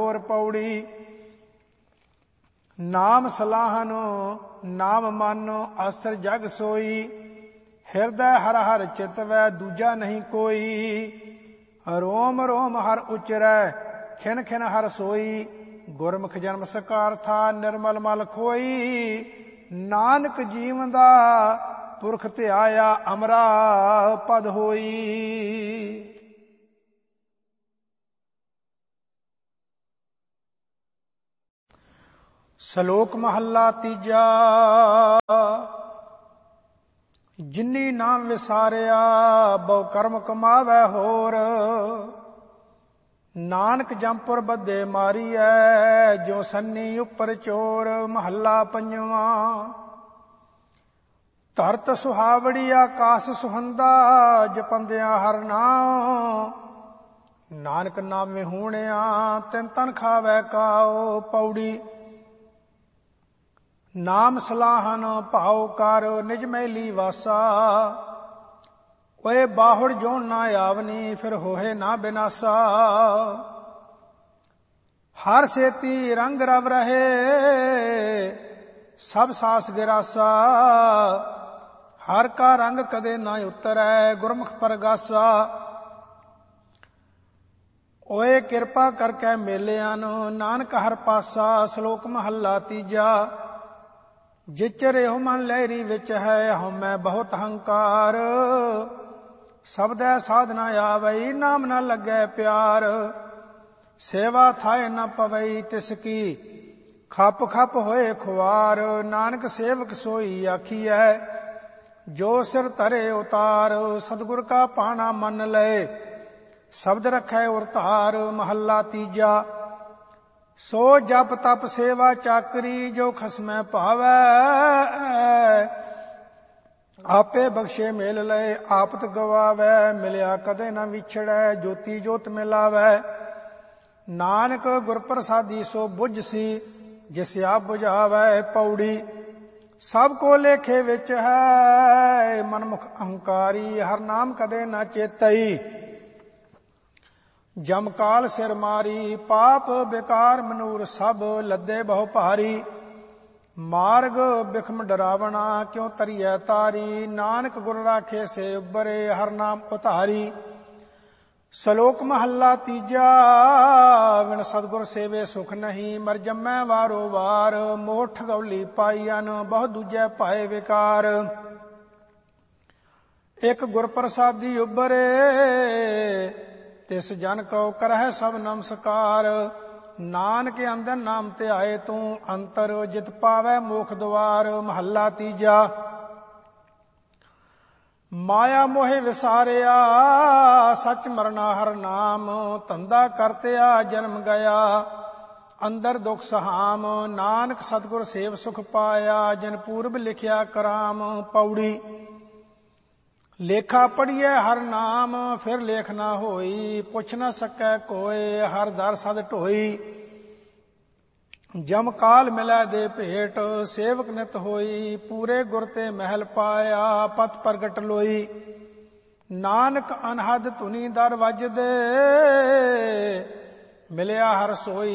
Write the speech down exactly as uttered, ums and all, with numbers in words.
ਹੋਰ। ਪੌੜੀ ਨਾਮ ਸਲਾਹਨ ਨਾਮ ਮਨ ਅਸਥਿਰ ਜਗ ਸੋਈ। ਹਿਰਦੈ ਹਰ ਹਰ ਚਿਤਵੈ ਦੂਜਾ ਨਹੀਂ ਕੋਈ। ਰੋਮ ਰੋਮ ਹਰ ਉਚਰੈ ਖਿਨ ਖਿਨ ਹਰ ਸੋਈ। ਗੁਰਮੁਖ ਜਨਮ ਸਕਾਰਥਾ ਨਿਰਮਲ ਮਲ ਖੋਈ। ਨਾਨਕ ਜੀਵਨ ਦਾ ਪੁਰਖ ਧਿਆਇਆ ਅਮਰਾ ਪਦ ਹੋਈ। ਸ਼ਲੋਕ ਮਹੱਲਾ ਤੀਜਾ। ਜਿਨੀ ਨਾਮ ਵਿਸਾਰਿਆ ਬਹੁ ਕਰਮ ਕਮਾਵੈ ਹੋਰ। ਨਾਨਕ ਜੰਪੁਰ ਬੱਧੇ ਮਾਰੀਐ ਜੋ ਸੰਨੀ ਉੱਪਰ ਚੋਰ। ਮਹੱਲਾ ਪੰਜਵਾਂ। ਧਰਤ ਸੁਹਾਵੜੀ ਆਕਾਸ ਸੁਹੰਦਾ ਜਪੰਦਿਆਂ ਹਰ ਨਾਮ। ਨਾਨਕ ਨਾਮੇ ਹੂਣਿਆ ਤਿਨ ਤਨ ਖਾਵੈ ਕਾਉ। ਪੌੜੀ ਨਾਮ ਸਲਾਹਨ ਭਾਉ ਕਰ ਨਿਜ ਮੈਲੀ ਵਾਸਾ। ਓਏ ਬਾਹੁੜ ਜੋਨ ਨਾ ਆਵਨੀ ਫਿਰ ਹੋਏ ਨਾ ਬਿਨਾਸਾ। ਹਰ ਸੇਤੀ ਰੰਗ ਰਵ ਰਹੇ ਸਭ ਸਾਸ ਗਿਰਾਸਾ। ਹਰ ਕਾ ਰੰਗ ਕਦੇ ਨਾ ਉਤਰੈ ਗੁਰਮੁਖ ਪਰਗਾਸਾ। ਓਏ ਕਿਰਪਾ ਕਰਕੇ ਮੇਲਿਆਂ ਨੂੰ ਨਾਨਕ ਹਰ ਪਾਸਾ। ਸ਼ਲੋਕ ਮਹੱਲਾ ਤੀਜਾ। ਜਿਚਰ ਇਹੋ ਮਨ ਲਹਿਰੀ ਵਿੱਚ ਹੈ ਹਉਮੈ ਬਹੁਤ ਹੰਕਾਰ। ਸਬਦੈ ਸਾਧਨਾ ਆਵਈ ਨਾਮ ਨਾ ਲੱਗੈ ਪਿਆਰ। ਸੇਵਾ ਥਾਏ ਨ ਪਵਈ ਤਿਸ ਕੀ ਖਪ ਖਪ ਹੋਏ ਖੁਆਰ। ਨਾਨਕ ਸੇਵਕ ਸੋਈ ਆਖੀਐ ਜੋ ਸਿਰ ਧਰੇ ਉਤਾਰ। ਸਤਿਗੁਰ ਕਾ ਪਾਣਾ ਮੰਨ ਲਏ ਸ਼ਬਦ ਰੱਖੈ ਉਰ ਧਾਰ। ਮਹੱਲਾ ਤੀਜਾ। ਸੋ ਜਪ ਤਪ ਸੇਵਾ ਚਾਕਰੀ ਜੋ ਖਸਮੈ ਭਾਵੈ। ਆਪੇ ਬਖਸ਼ੇ ਮੇਲ ਲਏ ਆਪਤ ਗਵਾਵੈ। ਮਿਲਿਆ ਕਦੇ ਨਾ ਵਿਛੜੈ ਜੋਤੀ ਜੋਤ ਮਿਲਾਵੈ। ਨਾਨਕ ਗੁਰ ਪ੍ਰਸਾਦੀ ਸੋ ਬੁੱਝ ਸੀ ਜਿਸ ਆਪ ਬੁਝਾਵੈ। ਪੌੜੀ ਸਭ ਕੋ ਲੇਖੇ ਵਿੱਚ ਹੈ ਮਨਮੁਖ ਅਹੰਕਾਰੀ। ਹਰ ਨਾਮ ਕਦੇ ਨਾ ਚੇਤਈ ਜਮਕਾਲ ਸਿਰ ਮਾਰੀ। ਪਾਪ ਬੇਕਾਰ ਮਨੂਰ ਸਭ ਲੱਦੇ ਬਹੁ ਭਾਰੀ। ਮਾਰਗ ਬਿਖਮ ਡਰਾਵਣਾ ਕਿਉ ਤਰੀਐ ਤਾਰੀ। ਨਾਨਕ ਗੁਰ ਰਾਖੇ ਸੇ ਉਬਰੇ ਹਰ ਨਾਮ ਉਤਾਰੀ। ਸ਼ਲੋਕ ਮਹੱਲਾ ਤੀਜਾ। ਵਿਣ ਸਤਿਗੁਰ ਸੇਵੇ ਸੁਖ ਨਹੀਂ ਮਰ ਜੰਮੈ ਵਾਰੋ ਵਾਰ। ਮੋਹ ਠਗੌਲੀ ਪਾਈਅਨ ਬਹੁ ਦੂਜੈ ਪਾਏ ਵਿਕਾਰ। ਇਕ ਗੁਰ ਪ੍ਰਸਾਦੀ ਉਬਰੇ ਤਿਸ ਜਨ ਕਉ ਕਰਹਿ ਸਭ ਨਮਸਕਾਰ। ਨਾਨਕ ਅੰਦਰ ਨਾਮ ਧਿਆਏ ਤੂੰ ਅੰਤਰ ਜਿਤ ਪਾਵੈ ਮੋਖ ਦੁਆਰ। ਮਹੱਲਾ ਤੀਜਾ। ਮਾਇਆ ਮੋਹਿ ਵਿਸਾਰਿਆ ਸੱਚ ਮਰਨਾ ਹਰ ਨਾਮ। ਧੰਦਾ ਕਰਤਿਆ ਜਨਮ ਗਿਆ ਅੰਦਰ ਦੁਖ ਸਹਾਮ। ਨਾਨਕ ਸਤਿਗੁਰ ਸੇਵ ਸੁਖ ਪਾਇਆ ਜਿਨ ਪੂਰਬ ਲਿਖਿਆ ਕਰਾਮ। ਪੌੜੀ ਲੇਖਾ ਪੜੀਐ ਹਰ ਨਾਮ ਫਿਰ ਲੇਖ ਨਾ ਹੋਈ। ਪੁੱਛ ਨਾ ਸਕੈ ਕੋਇ ਹਰ ਦਰ ਸਦ ਢੋਈ। ਜਮ ਕਾਲ ਮਿਲੈ ਦੇ ਭੇਟ ਸੇਵਕ ਨਿਤ ਹੋਈ। ਪੂਰੇ ਗੁਰ ਤੇ ਮਹਿਲ ਪਾਇਆ ਪਤ ਪ੍ਰਗਟ ਲੋਈ। ਨਾਨਕ ਅਨਹਦ ਧੁਨੀ ਦਰ ਵੱਜਦੇ ਮਿਲਿਆ ਹਰ ਸੋਈ।